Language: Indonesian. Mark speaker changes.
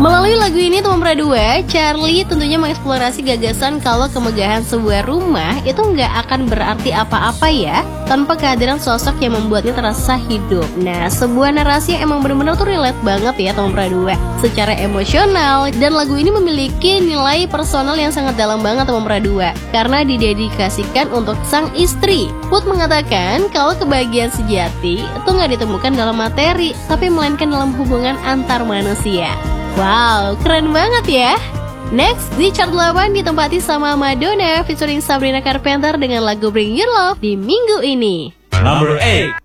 Speaker 1: Melalui lagu ini teman berdua, Charlie tentunya mengeksplorasi gagasan kalau kemegahan sebuah rumah itu nggak akan berarti apa-apa ya tanpa kehadiran sosok yang membuatnya terasa hidup. Nah, sebuah narasi yang emang bener-bener tuh relate banget ya teman berdua secara emosional, dan lagu ini memiliki nilai personal yang sangat dalam banget teman berdua karena didedikasikan untuk sang istri. Put mengatakan kalau kebahagiaan sejati itu nggak ditemukan dalam materi, tapi melainkan dalam hubungan antar manusia. Wow, keren banget ya. Next, di chart 8 ditempati sama Madonna featuring Sabrina Carpenter dengan lagu Bring Your Love di minggu ini.
Speaker 2: Number 8.